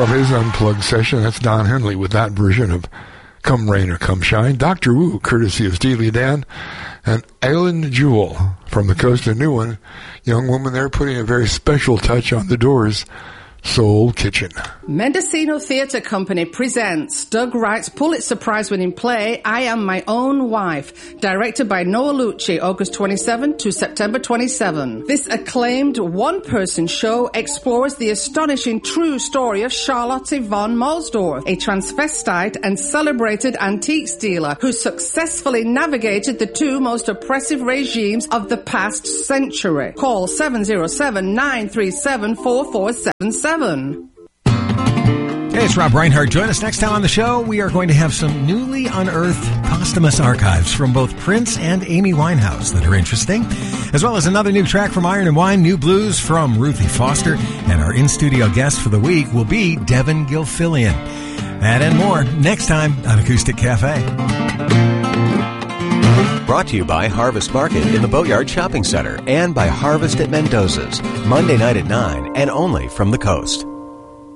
Well, his unplugged session, that's Don Henley with that version of Come Rain or Come Shine. Dr. Wu, courtesy of Steely Dan, and Eileen Jewell from the coast, a new one. Young woman there putting a very special touch on the Doors' Soul Kitchen. Mendocino Theatre Company presents Doug Wright's Pulitzer Prize-winning play, I Am My Own Wife, directed by Noah Lucci, August 27 to September 27. This acclaimed one-person show explores the astonishing true story of Charlotte Yvonne Molsdorf, a transvestite and celebrated antiques dealer who successfully navigated the two most oppressive regimes of the past century. Call 707-937-4477. Hey, it's Rob Reinhardt. Join us next time on the show. We are going to have some newly unearthed posthumous archives from both Prince and Amy Winehouse that are interesting, as well as another new track from Iron and Wine, new blues from Ruthie Foster, and our in-studio guest for the week will be Devin Gilfillian. That and more next time on Acoustic Cafe. Brought to you by Harvest Market in the Boatyard Shopping Center and by Harvest at Mendoza's, Monday night at 9 and only from the coast.